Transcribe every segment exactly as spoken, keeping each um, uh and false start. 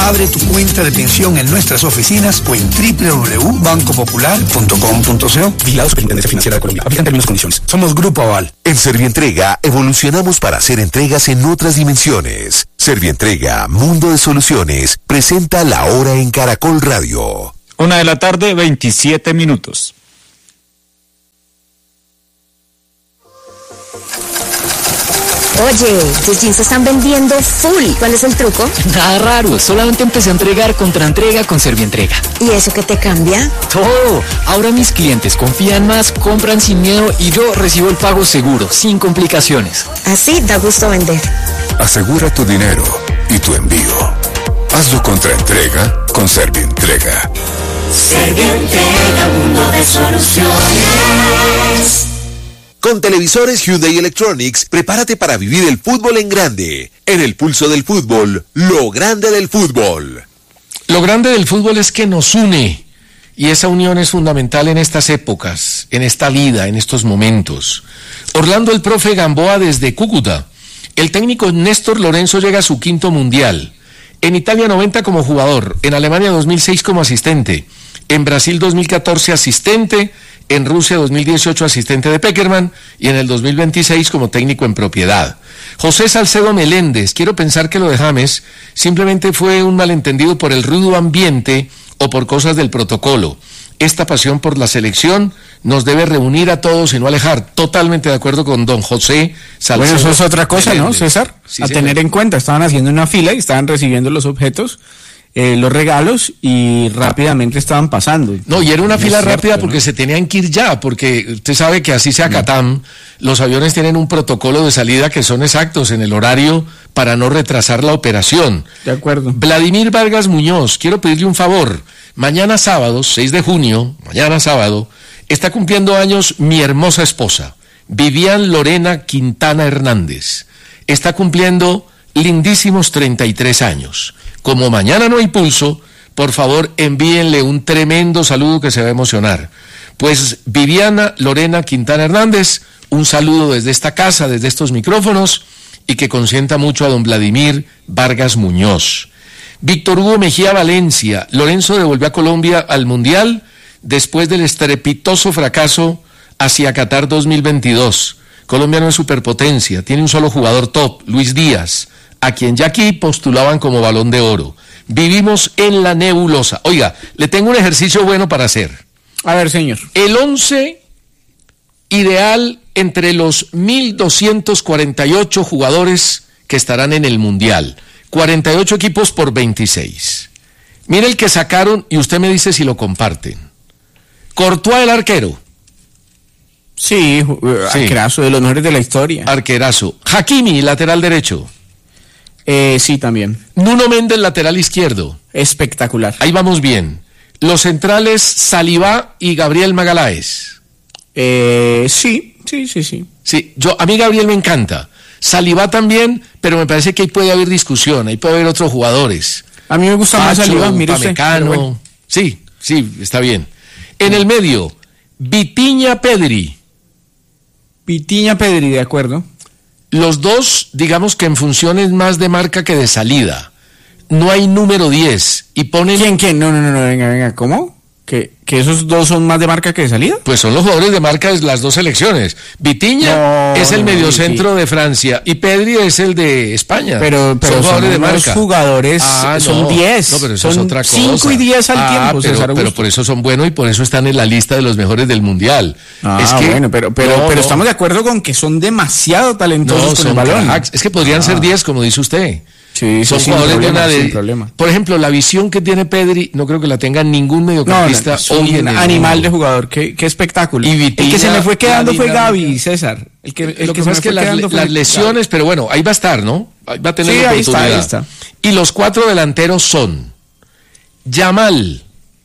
Abre tu cuenta de pensión en nuestras oficinas o en doble u doble u doble u punto banco popular punto com punto co. Vigilado Superintendencia Financiera de Colombia. Aplican términos y condiciones. Somos Grupo Aval. En Servientrega evolucionamos para hacer entregas en otras dimensiones. Servientrega, Mundo de Soluciones, presenta La Hora en Caracol Radio. Una de la tarde, veintisiete minutos. Oye, tus jeans se están vendiendo full. ¿Cuál es el truco? Nada raro, solamente empecé a entregar contra entrega con Servientrega. ¿Y eso qué te cambia? Todo. Ahora mis clientes confían más, compran sin miedo y yo recibo el pago seguro, sin complicaciones. Así da gusto vender. Asegura tu dinero y tu envío. Hazlo contra entrega con Servientrega. Servientrega, mundo de soluciones. Con televisores Hyundai Electronics, prepárate para vivir el fútbol en grande. En el pulso del fútbol, lo grande del fútbol. Lo grande del fútbol es que nos une, y esa unión es fundamental en estas épocas, en esta vida, en estos momentos. Orlando el profe Gamboa desde Cúcuta. El técnico Néstor Lorenzo llega a su quinto mundial. En Italia noventa como jugador, en Alemania dos mil seis como asistente, en Brasil dos mil catorce asistente, en Rusia dos mil dieciocho asistente de Peckerman y en el dos mil veintiséis como técnico en propiedad. José Salcedo Meléndez, quiero pensar que lo de James simplemente fue un malentendido por el rudo ambiente o por cosas del protocolo. Esta pasión por la selección nos debe reunir a todos y no alejar. Totalmente de acuerdo con don José Salcedo. Bueno, eso es otra cosa, Meléndez, ¿no, César? Sí, a señor. tener en cuenta, estaban haciendo una fila y estaban recibiendo los objetos, eh, los regalos, y rápidamente estaban pasando. No, y era una no fila cierto, rápida porque ¿no? se tenían que ir ya, porque usted sabe que así sea Catam, los aviones tienen un protocolo de salida que son exactos en el horario para no retrasar la operación. De acuerdo. Vladimir Vargas Muñoz, quiero pedirle un favor. Mañana sábado, seis de junio, mañana sábado, está cumpliendo años mi hermosa esposa, Vivian Lorena Quintana Hernández. Está cumpliendo lindísimos treinta y tres años. Como mañana no hay pulso, por favor envíenle un tremendo saludo que se va a emocionar. Pues Viviana Lorena Quintana Hernández, un saludo desde esta casa, desde estos micrófonos, y que consienta mucho a don Vladimir Vargas Muñoz. Víctor Hugo Mejía Valencia, Lorenzo devolvió a Colombia al Mundial después del estrepitoso fracaso hacia Qatar dos mil veintidós. Colombia no es superpotencia, tiene un solo jugador top, Luis Díaz, a quien ya aquí postulaban como Balón de Oro. Vivimos en la nebulosa. Oiga, le tengo un ejercicio bueno para hacer. A ver, señor. El once ideal entre los mil doscientos cuarenta y ocho jugadores que estarán en el Mundial. cuarenta y ocho equipos por veintiséis. Mire el que sacaron y usted me dice si lo comparten. Courtois, el arquero. Sí, Sí. arquerazo, de los mejores de la historia. Arquerazo. Hakimi, lateral derecho. Eh, sí, también. Nuno Méndez, lateral izquierdo. Espectacular. Ahí vamos bien. Los centrales, Saliba y Gabriel Magaláes. Eh, sí, sí, sí, sí. Sí, yo, a mí Gabriel me encanta. Saliba también, pero me parece que ahí puede haber discusión, ahí puede haber otros jugadores. A mí me gusta más Pacho, Saliba, mire usted. Upamecano. pero bueno. Sí, sí, está bien. En el medio, Vitinha, Pedri. Vitinha, Pedri, de acuerdo. Los dos, digamos que en funciones más de marca que de salida. No hay número diez. Y ponen... ¿Quién, quién? No, no, no, no, venga, venga, ¿cómo? ¿Que, que esos dos son más de marca que de salida? Pues son los jugadores de marca de las dos selecciones. Vitinha No, es el no, mediocentro sí. de Francia y Pedri es el de España. Pero, pero son son, jugadores de unos marca. jugadores, Ah, son no, diez. No, pero eso son es otra cosa. cinco y diez al ah, tiempo, pero, César Augusto. pero por eso son buenos y por eso están en la lista de los mejores del Mundial. Ah, es que, bueno, pero, pero, no, pero no. estamos de acuerdo con que son demasiado talentosos No, con son el balón. cracks. Es que podrían Ah. ser diez, como dice usted. Sí, Son sí, sin jugadores de problema, una de... sin problema. Por ejemplo, la visión que tiene Pedri, no creo que la tenga ningún No, mediocampista no, es hoy en un el animal mundo. de jugador, qué, qué espectáculo. Y el Vitinha, que se me fue quedando la fue dinámica. Gaby, César. El que, el Lo que que se pasa me es que fue las, quedando fue las lesiones, pero bueno, ahí va a estar, ¿no? Ahí va a tener Sí, la ahí está, oportunidad. ahí está. Y los cuatro delanteros son Yamal,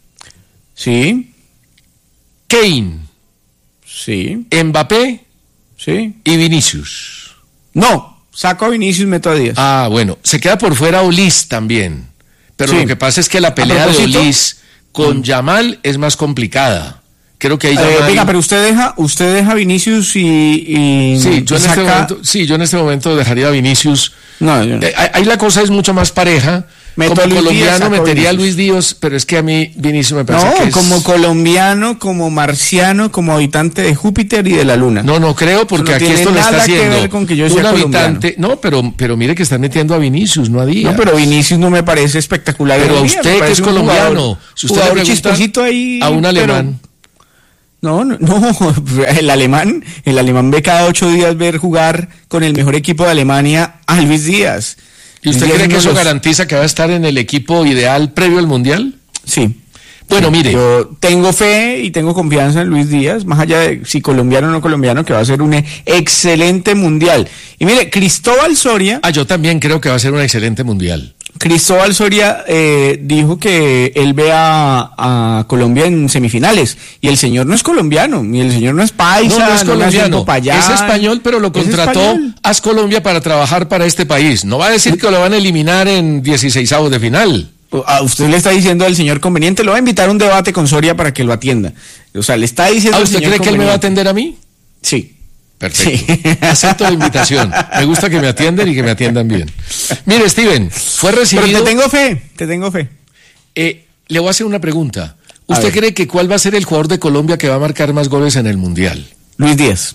Sí, Kane, sí, Mbappé sí. y Vinicius. No, saco a Vinicius, meto a Díaz. Ah, bueno, se queda por fuera Olis también. Pero Sí. lo que pasa es que la pelea de propósito, Olis con mm. Yamal es más complicada. Creo que ahí Eh, Yamal... venga, pero usted deja, usted deja a Vinicius y, y Sí, yo y en, este saca- momento, sí, yo en este momento dejaría a Vinicius. No, yo no. Eh, ahí la cosa es mucho más pareja, Meto como a Luis Díaz, colombiano saco metería a Vinicius. Luis Díaz, pero es que a mí Vinicius me parece No, que es... como colombiano, como marciano, como habitante de Júpiter y de la Luna. No, no creo, porque Eso no aquí tiene esto lo está nada que haciendo ver con que yo un sea habitante. No, pero, pero mire que están metiendo a Vinicius, no a Díaz. No, pero Vinicius no me parece espectacular. Pero hoy a día, me usted que parece es un colombiano, jugador- si usted le jugador pregunta chisposito ahí, a un pero- alemán. No, no, no, el alemán, el alemán ve cada ocho días ver jugar con el mejor equipo de Alemania a Luis Díaz. ¿Y usted Luis Díaz cree es que uno eso de los- garantiza que va a estar en el equipo ideal previo al Mundial? Sí. Bueno, Sí, mire, yo tengo fe y tengo confianza en Luis Díaz, más allá de si colombiano o no colombiano, que va a ser un excelente mundial. Y mire, Cristóbal Soria, ah, yo también creo que va a ser un excelente Mundial. Cristóbal Soria eh, dijo que él ve a, a Colombia en semifinales y el señor no es colombiano, ni el señor no es paisa, No, no es nació en colombiano, Popayán. es español, pero lo Es contrató español. As Colombia para trabajar para este país. No va a decir que lo van a eliminar en dieciseisavos de final. A usted le está diciendo al señor conveniente, lo va a invitar a un debate con Soria para que lo atienda. O sea, le está diciendo ¿Ah, al usted señor cree que él me va a conveniente. atender a mí? Sí. Perfecto. Sí. Acepto la invitación. Me gusta que me atiendan y que me atiendan bien. Mire, Steven, fue Pero recibido... te tengo fe, te tengo fe. Eh, le voy a hacer una pregunta. A ¿Usted ver. cree que cuál va a ser el jugador de Colombia que va a marcar más goles en el Mundial? Luis Díaz.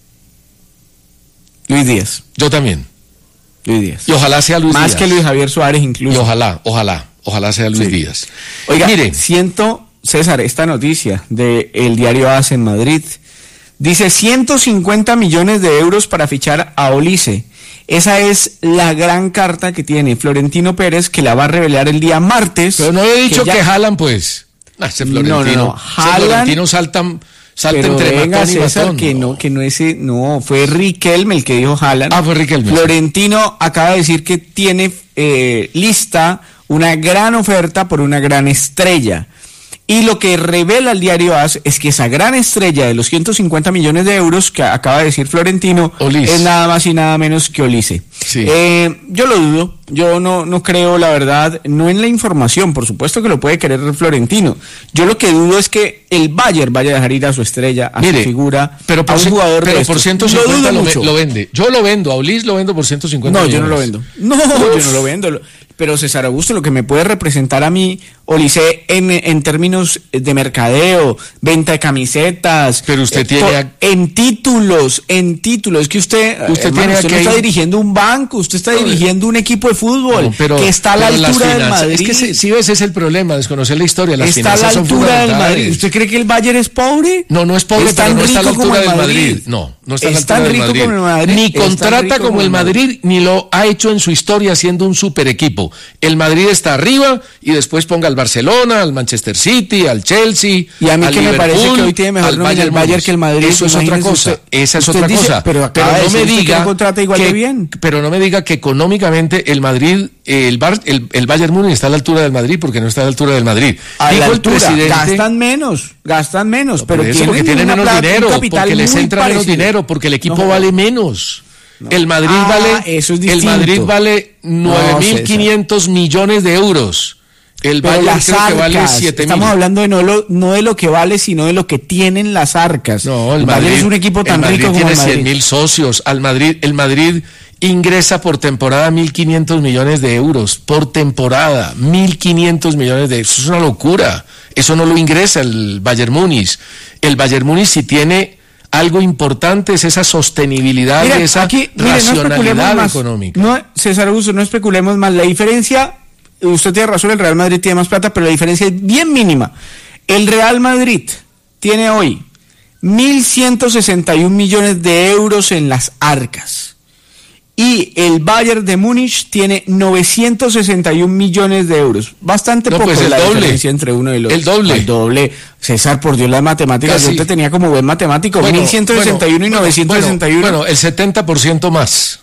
Luis Díaz. Yo también. Luis Díaz. Y ojalá sea Luis Más Díaz. que Luis Javier Suárez Y incluso. ojalá, ojalá, ojalá sea Luis Sí. Díaz. Oiga, mire, siento, César, esta noticia del diario A S en Madrid. Dice ciento cincuenta millones de euros para fichar a Olise. Esa es la gran carta que tiene Florentino Pérez, que la va a revelar el día martes. pero no he dicho que, ya- jalan, pues. Ah, ese No, Florentino, no, no, ese Haaland, Florentino salta, salta Pero entre venga, matón y César, matón. que no, que no ese, no, fue Riquelme el que dijo Haaland. Ah, fue Riquelme. Florentino acaba de decir que tiene eh, lista una gran oferta por una gran estrella. Y lo que revela el diario A S es que esa gran estrella de los ciento cincuenta millones de euros que acaba de decir Florentino Olise. es nada más y nada menos que Olise. Sí. Eh, yo lo dudo, yo no, no creo, la verdad, no en la información, por supuesto que lo puede querer Florentino. Yo lo que dudo es que el Bayern vaya a dejar ir a su estrella, a Mire, su figura, pero por, a un cien- jugador pero de por estos. ciento Lo cincuenta dudo lo, ve- mucho. lo vende. Yo lo vendo, a Ulis lo vendo por ciento cincuenta No, yo no millones. lo vendo. No, yo no lo vendo. Lo- Pero César Augusto, lo que me puede representar a mí, Olise, en, en términos de mercadeo, venta de camisetas. Pero usted eh, tiene to- a- En títulos, en títulos. Es que usted, Usted hermano, tiene usted aquí no está ahí- dirigiendo un banco, usted está dirigiendo un equipo de fútbol No, pero- que está a la pero las altura del finanzas- Madrid. Es que si, si ves, ese es el problema, desconocer la historia. Las Está a la finanzas son altura del fundamentales. Madrid. ¿Usted cree que el Bayern es pobre? No, no es pobre, Es pero tan no está a la rico como altura el del Madrid. Madrid. No, no está a la Es tan altura del rico Madrid. como el Madrid. Ni Es tan contrata rico como como el el Madrid, ni lo ha hecho en su historia siendo un super equipo. El Madrid está arriba y después ponga al Barcelona, al Manchester City, al Chelsea. Y a mí al que me parece Liverpool, que hoy tiene mejor al nómina el Bayern Múnich. que el Madrid. Eso es otra Imagínese cosa. usted. Esa es Usted otra dice, cosa. pero acaba de no me decir usted que diga no contrata igual que- de bien. pero no me diga que económicamente el Madrid, eh, el, Bar, el, el Bayern Múnich está a la altura del Madrid porque no está a la altura del Madrid. A Dijo la el altura, presidente- gastan menos, gastan menos, pero Por eso, tienen porque tienen una menos plata, un dinero, capital porque les muy entra menos parecido. dinero, porque el equipo No, vale menos. El Madrid Ah, vale, eso es el distinto. Madrid vale nueve mil quinientos millones de euros. El Pero Bayern las creo que vale arcas, siete mil. estamos hablando de no, lo, no de lo que vale, sino de lo que tienen las arcas. No, el, Bayern Madrid es un equipo tan el Madrid rico como tiene el Madrid. cien mil socios. Al Madrid, el Madrid ingresa por temporada mil quinientos millones de euros. Por temporada, mil quinientos millones de euros. Eso es una locura. Eso no lo ingresa el Bayern Múnich. El Bayern Múnich sí tiene algo importante, es esa sostenibilidad, Mira, de esa aquí, mire, no especulemos racionalidad más. económica. No, César Augusto, no especulemos más. La diferencia, usted tiene razón, el Real Madrid tiene más plata, pero la diferencia es bien mínima. El Real Madrid tiene hoy mil ciento sesenta y un millones de euros en las arcas. Y el Bayern de Múnich tiene novecientos sesenta y un millones de euros. Bastante No, poco pues el la doble. diferencia entre uno y el otro. El doble. El doble. César, por Dios, las matemáticas. Casi. Yo te tenía como buen matemático. Bueno, mil ciento sesenta y uno bueno, y novecientos sesenta y uno. Bueno, bueno, el setenta por ciento más.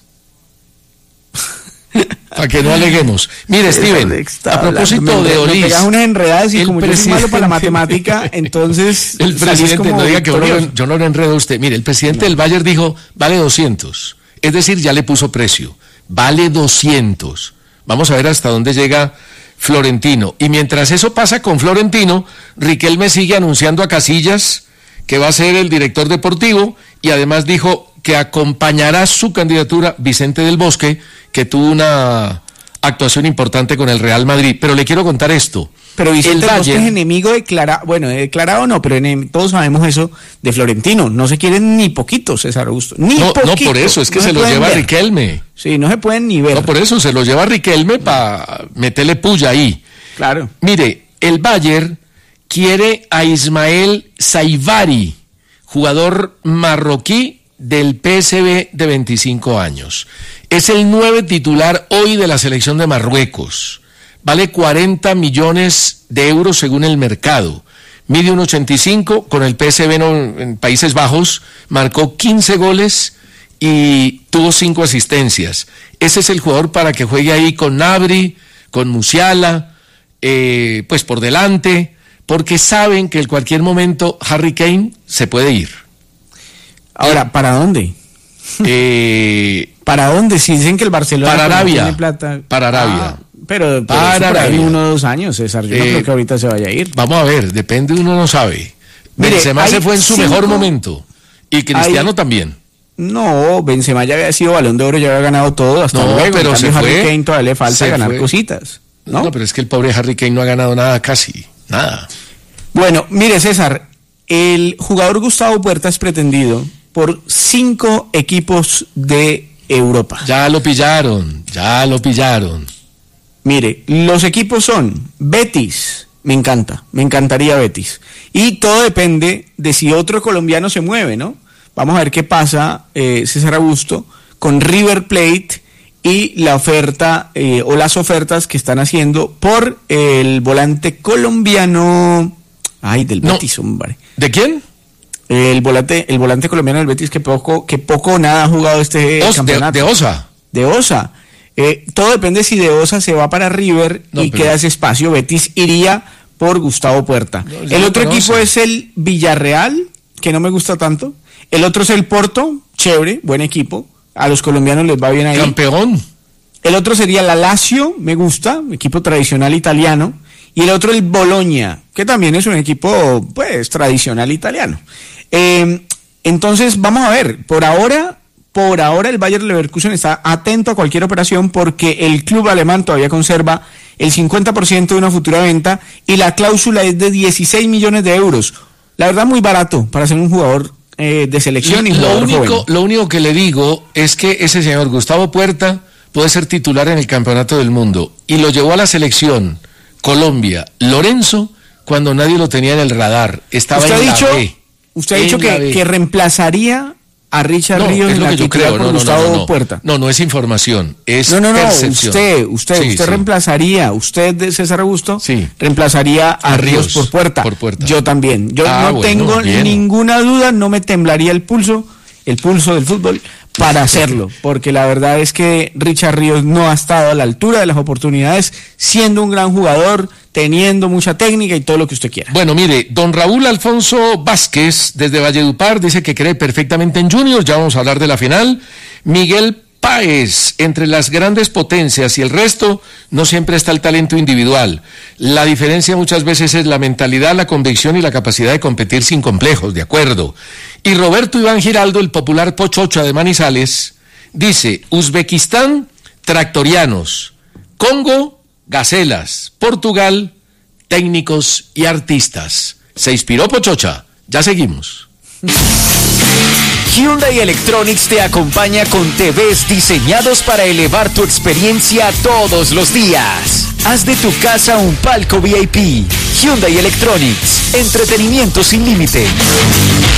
Para que no aleguemos. Mire, Steven, Está a propósito hablando, me- de me Olís. pegas unas enredadas y el como yo soy malo para la presidente- matemática, entonces El salís presidente, como no diga que yo lo, victorioso. yo no lo enredo a usted. Mire, el presidente del Bayern dijo, vale doscientos. Es decir, ya le puso precio. Vale doscientos. Vamos a ver hasta dónde llega Florentino. Y mientras eso pasa con Florentino, Riquelme sigue anunciando a Casillas que va a ser el director deportivo y además dijo que acompañará su candidatura Vicente del Bosque, que tuvo una actuación importante con el Real Madrid. Pero le quiero contar esto. Pero Vicente el Bosque Bayern, es enemigo declarado, bueno, declarado no, pero enem, todos sabemos eso de Florentino. No se quieren ni poquito, César Augusto. Ni no, poquito. No, por eso, es que no se, se lo lleva ver. Riquelme. Sí, no se pueden ni ver. No, por eso, se lo lleva Riquelme para meterle puya ahí. Claro. Mire, el Bayern quiere a Ismael Saivari, jugador marroquí del P S V de veinticinco años. Es el nueve titular hoy de la selección de Marruecos. Vale cuarenta millones de euros según el mercado. Mide un ochenta y cinco, con el P S V en Países Bajos, marcó quince goles y tuvo cinco asistencias. Ese es el jugador para que juegue ahí con Gnabry, con Musiala, eh, pues por delante, porque saben que en cualquier momento Harry Kane se puede ir. Ahora, ¿para dónde? Eh, ¿Para dónde? Si dicen que el Barcelona para Arabia, tiene plata. Para Arabia. Ah, pero, pero para eso por ahí Arabia. uno o dos años, César. Yo Eh, no creo que ahorita se vaya a ir. Vamos a ver, depende, uno no sabe. Mire, Benzema hay se fue en su cinco- mejor momento. Y Cristiano hay- también. No, Benzema ya había sido Balón de Oro, ya había ganado todo. Hasta No, luego. pero En cambio, se Harry fue. Kane todavía le falta Se ganar fue. cositas. ¿No? ¿no? pero es que el pobre Harry Kane no ha ganado nada casi. Nada. Bueno, mire, César, el jugador Gustavo Puerta es pretendido por cinco equipos de Europa. Ya lo pillaron, ya lo pillaron. Mire, los equipos son Betis, me encanta, me encantaría Betis. Y todo depende de si otro colombiano se mueve, ¿no? Vamos a ver qué pasa, eh, César Augusto, con River Plate y la oferta eh, o las ofertas que están haciendo por el volante colombiano, ay, del No. Betis, hombre. ¿De quién? El volante, el volante colombiano del Betis que poco, que poco o nada ha jugado este Os- de, campeonato. de Osa. De Osa. Eh, todo depende si de Osa se va para River No, y pero- queda ese espacio. Betis iría por Gustavo Puerta. No, el ya otro no equipo conoce. es el Villarreal, que no me gusta tanto. El otro es el Porto, chévere, buen equipo. A los colombianos les va bien ahí. Campeón. El otro sería la Lazio, me gusta, equipo tradicional italiano. Y el otro el Bologna, que también es un equipo, pues, tradicional italiano. Eh, entonces, vamos a ver, por ahora, por ahora el Bayer Leverkusen está atento a cualquier operación porque el club alemán todavía conserva el cincuenta por ciento de una futura venta y la cláusula es de dieciséis millones de euros. La verdad, muy barato para ser un jugador eh, de selección y lo, jugador único, joven. lo único que le digo es que ese señor Gustavo Puerta puede ser titular en el Campeonato del Mundo y lo llevó a la selección Colombia Lorenzo cuando nadie lo tenía en el radar. Estaba Usted ha en la dicho, B. usted ha dicho En la que, B. que reemplazaría a Richard No, Ríos es en lo la que yo titular creo. por No, no, Gustavo no, no, no. Puerta. No, no es información, es No, no, no, percepción. usted, usted, Sí, usted sí. reemplazaría, usted de César Augusto, Sí. reemplazaría a, A Ríos, Ríos por Puerta. por Puerta. Yo también. Yo Ah, no bueno, tengo bien. ninguna duda, no me temblaría el pulso, el pulso del fútbol para hacerlo, porque la verdad es que Richard Ríos no ha estado a la altura de las oportunidades, siendo un gran jugador, teniendo mucha técnica y todo lo que usted quiera. Bueno, mire, don Raúl Alfonso Vázquez, desde Valledupar, dice que cree perfectamente en Junior, ya vamos a hablar de la final. Miguel Páez, entre las grandes potencias y el resto, no siempre está el talento individual. La diferencia muchas veces es la mentalidad, la convicción y la capacidad de competir sin complejos, de acuerdo. Y Roberto Iván Giraldo, el popular Pochocha de Manizales, dice, Uzbekistán, tractorianos, Congo, gacelas, Portugal, técnicos y artistas. Se inspiró Pochocha, ya seguimos. Hyundai Electronics te acompaña con T Vs diseñados para elevar tu experiencia todos los días. Haz de tu casa un palco V I P. Hyundai Electronics, entretenimiento sin límite.